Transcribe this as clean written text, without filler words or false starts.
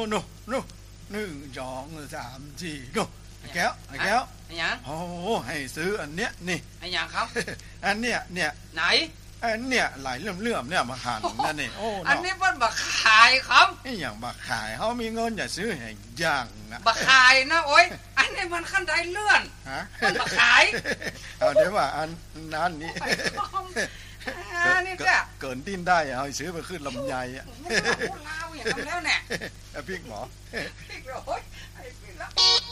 โน่โน่1 2 3 4โน่แก้วไอ้ยังโอ้ให้ซื้ออันเนี้ยนี่ไอ้ยังครับอันเนี้ยไหนอันเนี้ยหลายเลื่อมๆเนี่ยมาหั่นนั่นนี่โอ้อันนี้เพิ่นบ่ขายครับไอ้หยังบ่ขายเฮามีเงินอย่าซื้อให้อย่างนะบ่ขายนะโอ้ยอันนี้มันคันไดเลื่อนฮะเพิ่นบ่ขายเอาเดี๋ยวว่าอันนั้นนี่นี่จ้ะเกินดิ้นได้เอาซื้อไปขึ้นลำไยอ่ะลาวอย่างนั้นแล้วแน่พริกหมอพริกโอ้ยไอ้พริกละ